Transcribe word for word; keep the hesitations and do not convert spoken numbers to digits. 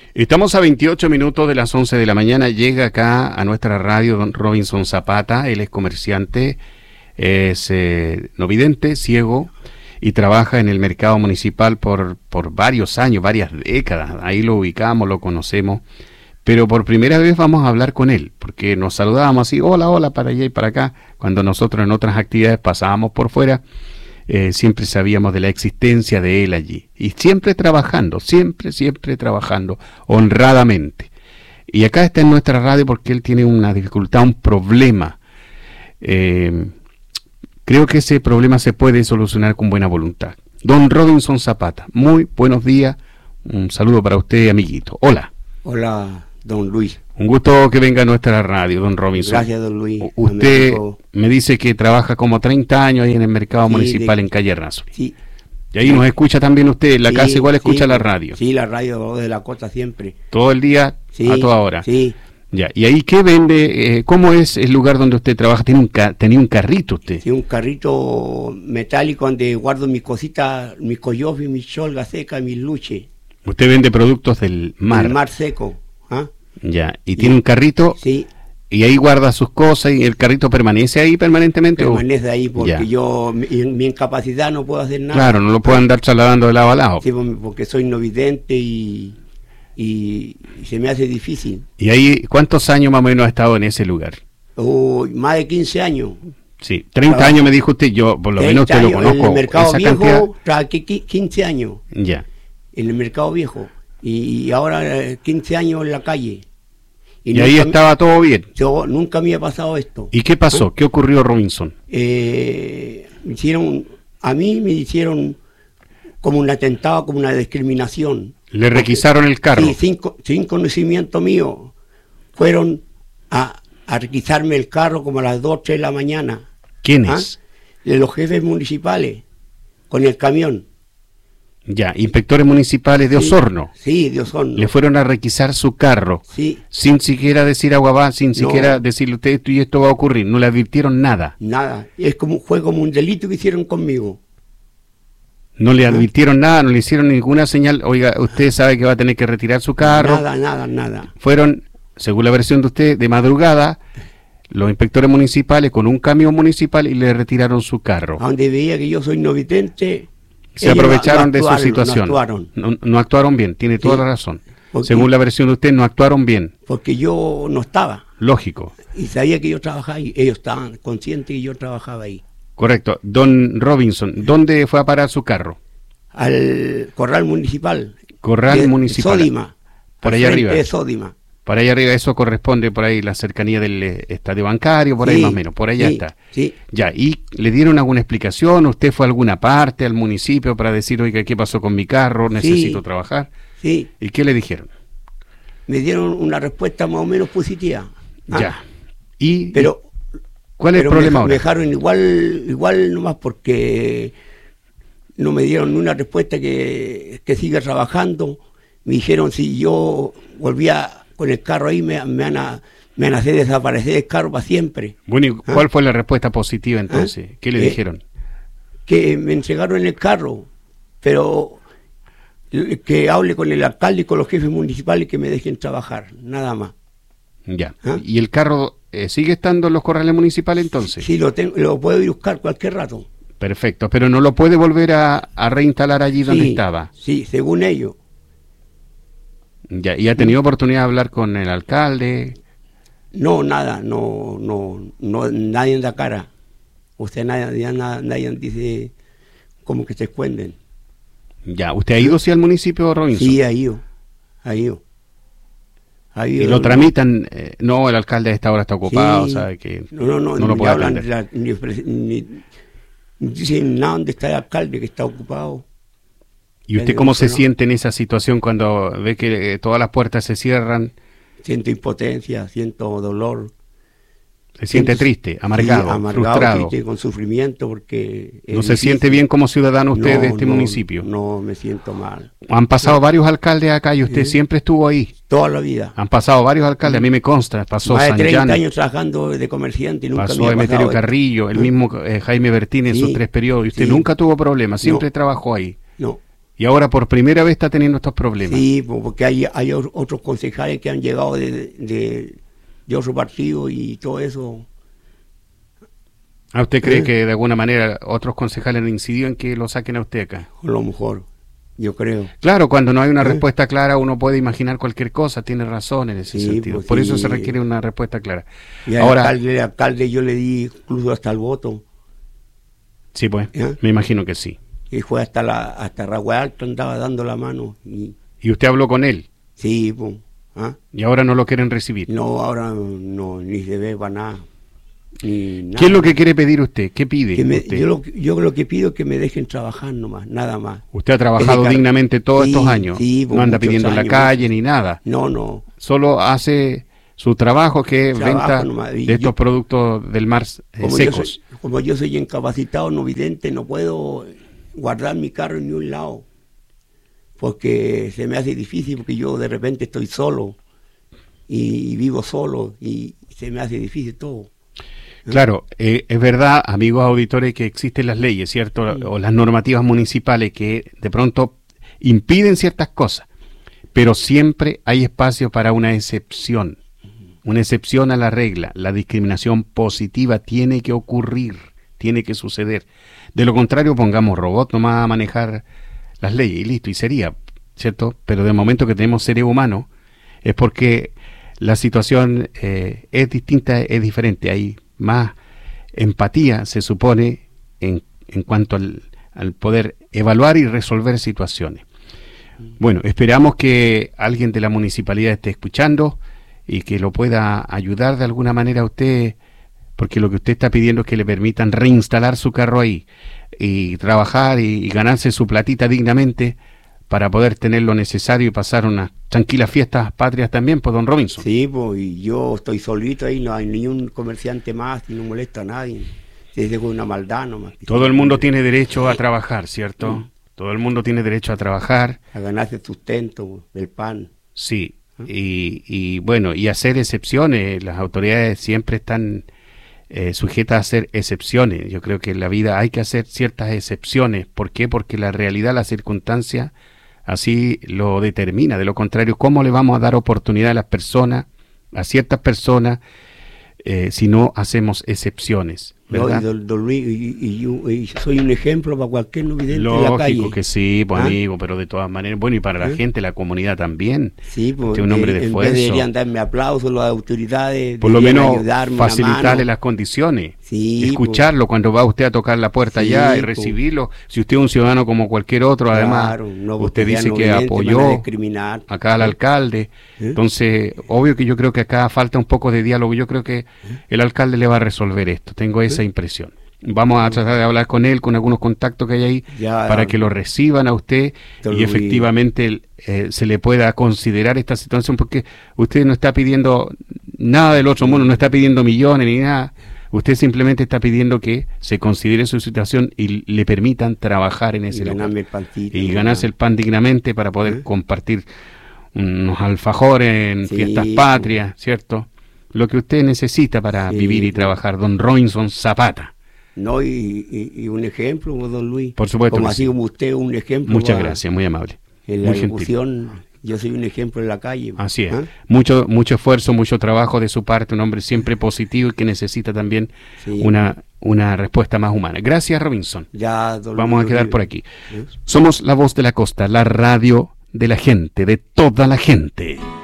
Estamos a veintiocho minutos de las once de la mañana. Llega acá a nuestra radio don Robinson Zapata. Él es comerciante, es eh, no vidente, ciego, y trabaja en el mercado municipal por, por varios años, varias décadas. Ahí lo ubicamos, lo conocemos. Pero por primera vez vamos a hablar con él, porque nos saludábamos así, hola, hola, para allá y para acá. Cuando nosotros en otras actividades pasábamos por fuera, eh, siempre sabíamos de la existencia de él allí. Y siempre trabajando, siempre, siempre trabajando, honradamente. Y acá está en nuestra radio porque él tiene una dificultad, un problema. Eh, creo que ese problema se puede solucionar con buena voluntad. Don Robinson Zapata, muy buenos días. Un saludo para usted, amiguito. Hola. Hola, don Luis. Un gusto que venga a nuestra radio, don Robinson. Gracias, don Luis. Usted me dice que trabaja como treinta años ahí en el mercado sí, municipal de, en Calle Errázuriz. Sí. Y ahí sí. Nos escucha también usted, en la sí, casa igual escucha sí, la radio. Sí, la radio de la costa siempre. Todo el día, sí, a toda hora. Sí. Ya, y ahí, ¿qué vende? Eh, ¿Cómo es el lugar donde usted trabaja? ¿Tiene un ca ¿Tenía un carrito usted? Sí, un carrito metálico donde guardo mis cositas, mis coyofis, mis cholgas secas, mis luches. Usted vende productos del mar. Del mar seco. ¿Ah? Ya, y tiene un carrito, sí, y ahí guarda sus cosas, y el carrito permanece ahí permanentemente. Permanece o... ahí porque ya. yo, mi, mi incapacidad no puedo hacer nada. Claro, no lo puedo andar trasladando de lado a lado. Sí, porque soy no vidente y, y, y se me hace difícil. ¿Y ahí cuántos años más o menos ha estado en ese lugar? Oh, más de quince años. Sí, treinta Trabajo. años me dijo usted, yo por lo menos usted lo conozco. En el mercado esa viejo cantidad... trabajé quince años. Ya. En el mercado viejo. Y, y ahora quince años en la calle. Y, y ahí estaba me, todo bien. Yo, nunca me ha pasado esto. ¿Y qué pasó? ¿Eh? ¿Qué ocurrió, Robinson? Eh, me hicieron, a mí me hicieron como un atentado, como una discriminación. ¿Le requisaron el carro? Sí, sin, sin conocimiento mío. Fueron a, a requisarme el carro como a las dos, tres de la mañana. ¿Quiénes? ¿Ah? Los jefes municipales, con el camión. Ya, inspectores municipales de sí, Osorno. Sí, de Osorno. Le fueron a requisar su carro. Sí. Sin siquiera decir agua va, sin no. siquiera decirle usted esto y esto va a ocurrir. No le advirtieron nada. Nada. Es como, fue como un delito que hicieron conmigo. No le advirtieron ¿Ah? nada, no le hicieron ninguna señal. Oiga, usted sabe que va a tener que retirar su carro. Nada, nada, nada. Fueron, según la versión de usted, de madrugada, los inspectores municipales con un camión municipal y le retiraron su carro. A donde veía que yo soy no vidente. Se aprovecharon no, no de su situación. No actuaron. No, no actuaron bien, tiene toda sí, la razón. Porque, según la versión de usted, no actuaron bien. Porque yo no estaba. Lógico. Y sabía que yo trabajaba ahí. Ellos estaban conscientes que yo trabajaba ahí. Correcto. Don Robinson, ¿dónde fue a parar su carro? Al corral municipal. Corral municipal. Sódima. Por allá arriba. De Sódima. Por allá arriba, eso corresponde por ahí la cercanía del eh, estadio bancario, por sí, ahí más o menos, por allá sí, está. Sí. Ya, ¿y le dieron alguna explicación? ¿Usted fue a alguna parte, al municipio, para decir, oiga, ¿qué pasó con mi carro? Necesito sí, trabajar. Sí. ¿Y qué le dijeron? Me dieron una respuesta más o menos positiva. Ah, ya. ¿Y pero, cuál es pero el problema me, ahora? Me dejaron igual, igual nomás porque no me dieron una respuesta que, que siga trabajando. Me dijeron si yo volvía con el carro ahí me, me, van a, me van a hacer desaparecer el carro para siempre. Bueno, ¿y cuál ¿Ah? fue la respuesta positiva entonces? ¿Ah? ¿Qué le eh, dijeron? Que me entregaron el carro, pero que hable con el alcalde y con los jefes municipales que me dejen trabajar, nada más. Ya. ¿Ah? ¿Y el carro eh, sigue estando en los corrales municipales entonces? Sí, lo, tengo, lo puedo ir a buscar cualquier rato. Perfecto, pero no lo puede volver a, a reinstalar allí donde sí, estaba. Sí, según ellos. Ya, ¿y ha tenido oportunidad de hablar con el alcalde? No, nada, no, no, no, nadie da cara. Usted nadie, nadie, nadie dice como que se esconden. Ya, ¿usted ha ido sí al municipio, Robinson? Sí, ha ido, ha ido. Ha ido ¿Y lo tramitan? Eh, no, el alcalde a esta hora está ocupado, sí, sabe que no, no, no, no lo puede atender. La, ni, ni, ni dicen nada dónde está el alcalde, que está ocupado. ¿Y usted cómo se siente en esa situación cuando ve que eh, todas las puertas se cierran? Siento impotencia, siento dolor. ¿Se siente siento, triste, amargado, sí, amargado, frustrado? Triste, con sufrimiento porque... ¿No se siente bien como ciudadano usted no, de este no, municipio? No, me siento mal. Han pasado no. varios alcaldes acá y usted ¿Sí? siempre estuvo ahí. Toda la vida. Han pasado varios alcaldes, a mí me consta, pasó Más de treinta San Jan, años trabajando de comerciante y nunca pasó me ha Emeterio pasado Carrillo, el ¿eh? mismo eh, Jaime Bertín en sí, sus tres periodos, y usted sí. nunca tuvo problemas, siempre no. trabajó ahí. No. Y ahora por primera vez está teniendo estos problemas. Sí, porque hay, hay otros concejales que han llegado de, de, de otro partido y todo eso. ¿A usted cree ¿Eh? que de alguna manera otros concejales han incidido en que lo saquen a usted acá? A lo mejor, yo creo. Claro, cuando no hay una ¿Eh? respuesta clara uno puede imaginar cualquier cosa, tiene razón en ese Sí, sentido. pues Por sí. eso se requiere una respuesta clara. Y al Ahora, alcalde, al alcalde yo le di incluso hasta el voto. sí, pues, ¿Eh? me imagino que sí. Y fue hasta la hasta Ragua Alto, andaba dando la mano. Y, ¿Y usted habló con él? sí, pues. ¿Ah? ¿Y ahora no lo quieren recibir? No, ahora no, ni se ve para nada. Ni nada. ¿Qué es lo que quiere pedir usted? ¿Qué pide Que me- usted? yo, lo, yo lo que pido es que me dejen trabajar nomás, nada más. Usted ha trabajado Desde car- dignamente todos Sí, estos años. sí, por no anda muchos pidiendo en la años, calle muchos. ni nada. No, no. Solo hace su trabajo, que es Trabajo venta nomás, y de estos yo- productos del mar eh, Como yo, soy, secos. como yo soy incapacitado, no vidente, no puedo guardar mi carro en ni un lado. Porque se me hace difícil, porque yo de repente estoy solo y, y vivo solo y se me hace difícil todo. Claro, eh, es verdad, amigos auditores, que existen las leyes, ¿cierto? Sí. O las normativas municipales que de pronto impiden ciertas cosas, pero siempre hay espacio para una excepción, una excepción a la regla. La discriminación positiva tiene que ocurrir, tiene que suceder. De lo contrario, pongamos robot nomás a manejar las leyes y listo, y sería, ¿cierto? Pero de momento que tenemos seres humanos, es porque la situación eh, es distinta, es diferente, hay más empatía, se supone, en, en cuanto al, al poder evaluar y resolver situaciones. Bueno, esperamos que alguien de la municipalidad esté escuchando y que lo pueda ayudar de alguna manera a usted, porque lo que usted está pidiendo es que le permitan reinstalar su carro ahí y trabajar y, y ganarse su platita dignamente para poder tener lo necesario y pasar unas tranquilas fiestas patrias también, pues, don Robinson. Sí, pues, y yo estoy solito ahí, no hay ni un comerciante más y no molesta a nadie. Es de una maldad nomás. Todo el mundo tiene derecho a trabajar, ¿cierto? Mm. Todo el mundo tiene derecho a trabajar, A ganarse el sustento, el pan. sí. Y, y bueno, y hacer excepciones. Las autoridades siempre están eh, sujetas a hacer excepciones. Yo creo que en la vida hay que hacer ciertas excepciones. ¿Por qué? Porque la realidad, la circunstancia, así lo determina. De lo contrario, ¿cómo le vamos a dar oportunidad a las personas, a ciertas personas, eh, si no hacemos excepciones? No, ¿Verdad? y don, don Luis, y, y yo y soy un ejemplo para cualquier no vidente en la calle. Lógico que sí, pues, ¿Ah? amigo, pero de todas maneras, bueno, y para la ¿Eh? gente, la comunidad también. Sí, pues, Usted es un hombre de en esfuerzo. vez deberían darme aplausos las autoridades. Por lo deberían menos ayudarme una facilitarle mano. las condiciones, Sí, escucharlo cuando va usted a tocar la puerta Sí, allá y pues. recibirlo. Si usted es un ciudadano como cualquier otro, además, Claro, no, usted porque dice ya no que vidente, van a apoyó discriminar. acá al alcalde. ¿Eh? Entonces, obvio que yo creo que acá falta un poco de diálogo. Yo creo que el alcalde le va a resolver esto. Tengo esa impresión. Vamos a tratar de hablar con él, con algunos contactos que hay ahí, Ya, para que lo reciban a usted Don y Luis. efectivamente eh, se le pueda considerar esta situación, porque usted no está pidiendo nada del otro mundo, no está pidiendo millones ni nada. Usted simplemente está pidiendo que se considere su situación y le permitan trabajar en Y ese lugar ganarme el pancito. y ¿no? ganarse el pan dignamente para poder ¿Eh? compartir unos alfajores en Sí, fiestas pues. patrias, ¿cierto? Lo que usted necesita para Sí, vivir y pues. trabajar, don Robinson Zapata. No, y, y, y un ejemplo, don Luis. Por supuesto Como que así sí. como usted, un ejemplo. Muchas va, gracias, muy amable. En la Muy gentil. locución, yo soy un ejemplo en la calle. Así es. ¿Ah? Mucho, mucho esfuerzo, mucho trabajo de su parte, un hombre siempre positivo y que necesita también Sí. una, una respuesta más humana. Gracias, Robinson. Ya, don Vamos a Luis, quedar don por Luis. aquí. ¿Eh? Somos La Voz de la Costa, la radio de la gente, de toda la gente.